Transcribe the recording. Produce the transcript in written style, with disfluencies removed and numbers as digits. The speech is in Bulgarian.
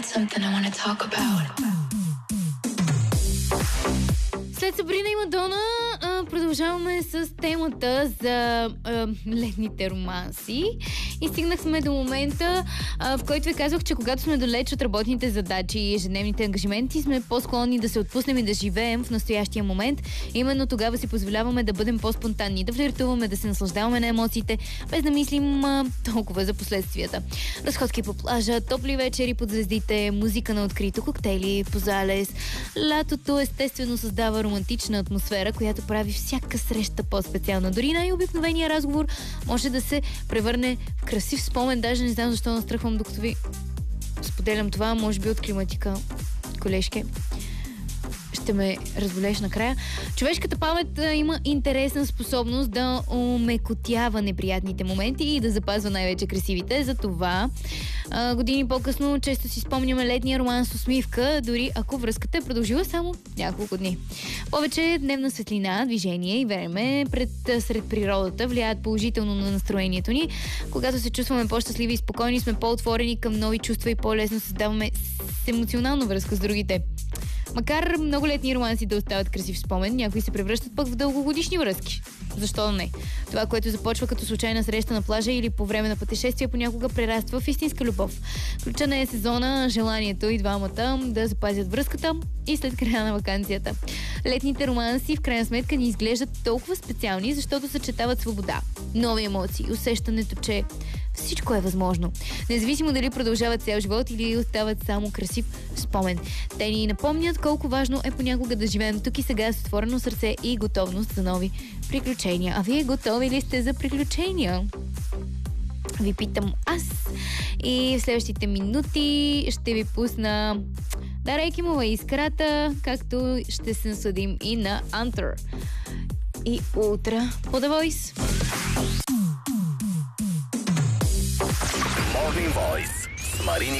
something I want to talk about. След Сабрина и Мадона продължаваме с темата за летните романси и стигнахме до момента, в който ви казвах, че когато сме далеч от работните задачи и ежедневните ангажименти, сме по-склонни да се отпуснем и да живеем в настоящия момент. Именно тогава си позволяваме да бъдем по-спонтанни, да флиртуваме, да се наслаждаваме на емоциите, без да мислим толкова за последствията. Разходки по плажа, топли вечери под звездите, музика на открито, коктейли по залез. Лятото естествено създава романтична атмосфера, която прави всяка среща по-специална. Дори най-обикновения разговор може да се превърне в красив спомен. Даже не знам защо настръхвам, докато ви споделям това. Може би от климатика, колежке. Ще ме разболеш накрая. Човешката памет има интересна способност да омекотява неприятните моменти и да запазва най-вече красивите. Затова години по-късно често си спомняме летния роман с усмивка, дори ако връзката е продължила само няколко дни. Повече дневна светлина, движение и време сред природата влияят положително на настроението ни. Когато се чувстваме по-щастливи и спокойни, сме по-отворени към нови чувства и по-лесно създаваме емоционална връзка с другите. Макар много летни романси да остават красив спомен, някои се превръщат пък в дългогодишни връзки. Защо да не? Това, което започва като случайна среща на плажа или по време на пътешествие, понякога прераства в истинска любов. Ключа на сезона, желанието и двамата да запазят връзката и след края на ваканцията. Летните романси в крайна сметка ни изглеждат толкова специални, защото съчетават свобода, нови емоции, усещането, че всичко е възможно. Независимо дали продължават цял живот или остават само красив спомен. Те ни напомнят колко важно е понякога да живеем тук и сега с отворено сърце и готовност за нови приключения. А вие готови ли сте за приключения? Ви питам аз. И в следващите минути ще ви пусна Дара Екимова и Искрата, както ще се насладим и на Антър. И утре по The Voice. Morning Voice с Марини